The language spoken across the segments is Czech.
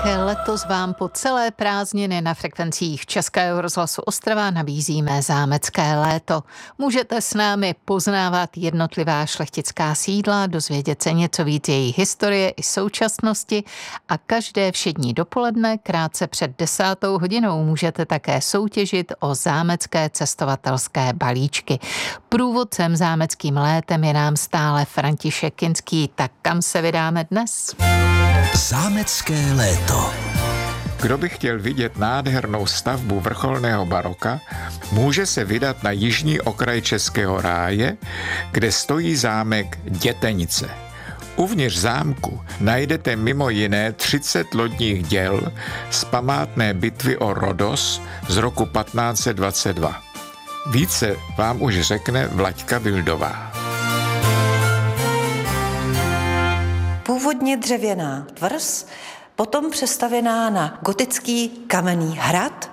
Zámecké letos vám po celé prázdniny na frekvencích Českého rozhlasu Ostrava nabízíme zámecké léto. Můžete s námi poznávat jednotlivá šlechtická sídla, dozvědět se něco víc jejich historie i současnosti a každé všední dopoledne krátce před 10. hodinou můžete také soutěžit o zámecké cestovatelské balíčky. Průvodcem zámeckým létem je nám stále František Kinský. Tak kam se vydáme dnes? Zámecké léto. Kdo by chtěl vidět nádhernou stavbu vrcholného baroka, může se vydat na jižní okraj Českého ráje, kde stojí zámek Dětenice. Uvnitř zámku najdete mimo jiné 30 lodních děl z památné bitvy o Rodos z roku 1522. Více vám už řekne Vlaďka Vildová. Původně dřevěná tvrz, potom přestavěná na gotický kamenný hrad.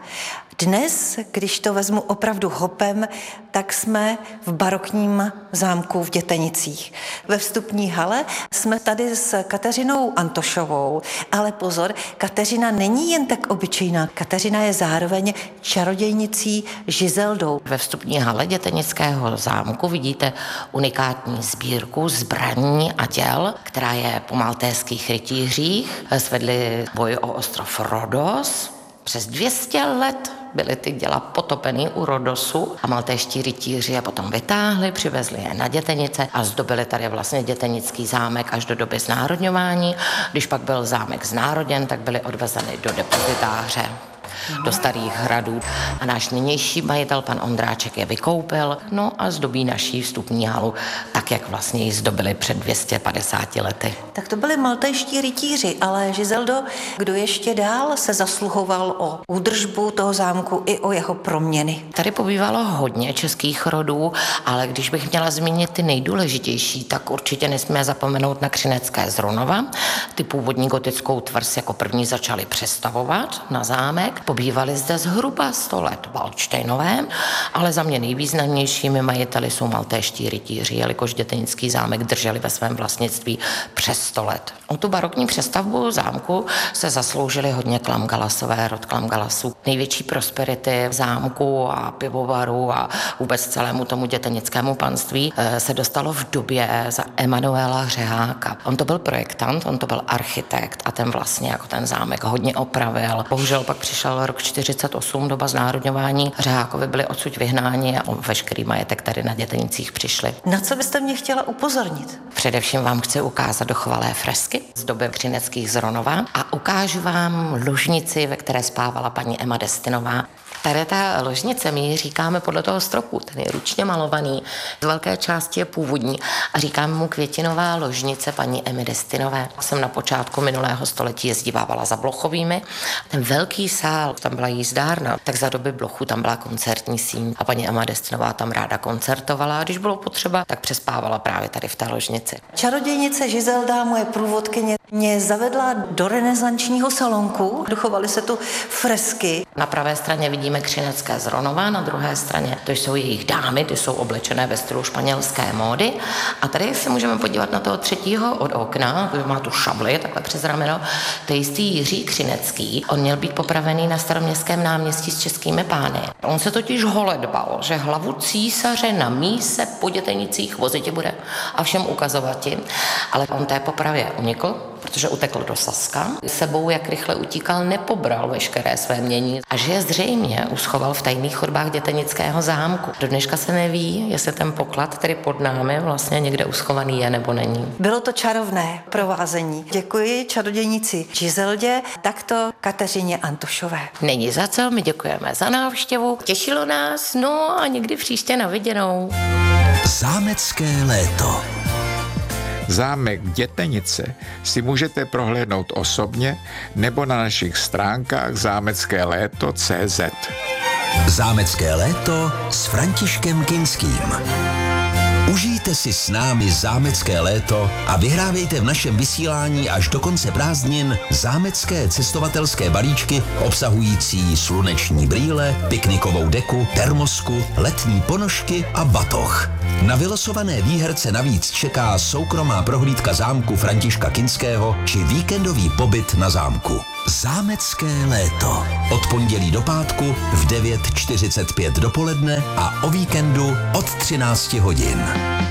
Dnes, když to vezmu opravdu hopem, tak jsme v barokním zámku v Dětenicích. Ve vstupní hale jsme tady s Kateřinou Antošovou, ale pozor, Kateřina není jen tak obyčejná. Kateřina je zároveň čarodějnicí Žizeldou. Ve vstupní hale Dětenického zámku vidíte unikátní sbírku zbraní a děl, která je po maltéských rytířích. Svedli boj o ostrov Rodos. Přes 200 let byly ty děla potopeny u Rodosu a maltéští rytíři je potom vytáhli, přivezli je na Dětenice a zdobili tady vlastně dětenický zámek až do doby znárodňování. Když pak byl zámek znároděn, tak byly odvezeny do depozitáře, do starých hradů. A náš nynější majitel, pan Ondráček, je vykoupil, no a zdobí naší vstupní halu tak, jak vlastně ji zdobili před 250 lety. Tak to byli maltéští rytíři, ale Žizeldo, kdo ještě dál se zasluhoval o údržbu toho zámku i o jeho proměny? Tady pobývalo hodně českých rodů, ale když bych měla zmínit ty nejdůležitější, tak určitě nesmíme zapomenout na Křinecké z Ronova. Ty původní gotickou tvrz jako první začali přestavovat na zámek. Pobývali zde zhruba 100 let Valdštejnové, ale za mě nejvýznamnějšími majiteli jsou maltéští rytíři, jelikož Dětenický zámek drželi ve svém vlastnictví přes 100 let. O tu barokní přestavbu zámku se zasloužili hodně Klamgalasové, rod Klamgalasů. Největší prosperity zámku a pivovaru a vůbec celému tomu dětenickému panství se dostalo v době za Emanuela Řeháka. On to byl projektant, on to byl architekt a ten vlastně jako ten zámek hodně opravil. Bohužel pak přišel rok 48, doba znárodňování. Řehákovi byli odsud vyhnáni a veškerý majetek tady na Dětenicích přišli. Na co byste mě chtěla upozornit? Především vám chci ukázat dochovalé fresky z doby Křineckých z Ronova a ukážu vám ložnici, ve které spávala paní Emma Destinová. Tady ta ložnice, my ji říkáme podle toho stropu, ten je ručně malovaný, z velké části je původní a říkáme mu květinová ložnice paní Emmy Destinové. Jsem na počátku minulého století jezdívávala za Blochovými. Ten velký sál, tam byla jízdárna, tak za doby Blochu tam byla koncertní síň a paní Emma Destinová tam ráda koncertovala a když bylo potřeba, tak přespávala právě tady v té ložnici. Čarodějnice Žizelda, moje průvodkyně, mě zavedla do renesančního salonku. Dochovaly se tu fresky. Na pravé straně vidíme Křinecké z Ronova, na druhé straně to jsou jejich dámy, ty jsou oblečené ve stylu španělské módy. A tady se můžeme podívat na toho třetího od okna, který má tu šabli takhle přes rameno, to je jistý Jiří Křinecký. On měl být popravený na Staroměstském náměstí s českými pány. On se totiž holedbal, že hlavu císaře na míse po Dětenicích vozitě bude a všem ukazovati, ale on té popravě unikl, protože utekl do Saska. Sebou, jak rychle utíkal, nepobral veškeré své mění a že je zřejmě uschoval v tajných chodbách Dětenického zámku. Do dneška se neví, jestli ten poklad, který pod námi vlastně někde uschovaný je nebo není. Bylo to čarovné provázení. Děkuji čarodějnici Žizeldě, takto Kateřině Antošové. Není za co, my děkujeme za návštěvu. Těšilo nás, no a někdy příště na viděnou. Zámecké léto. Zámek Dětenice si můžete prohlédnout osobně nebo na našich stránkách zámeckéléto.cz. Zámecké léto s Františkem Kinským. Užijte si s námi zámecké léto a vyhrávejte v našem vysílání až do konce prázdnin zámecké cestovatelské balíčky obsahující sluneční brýle, piknikovou deku, termosku, letní ponožky a batoh. Na vylosované výherce navíc čeká soukromá prohlídka zámku Františka Kinského či víkendový pobyt na zámku. Zámecké léto. Od pondělí do pátku v 9:45 dopoledne a o víkendu od 13 hodin.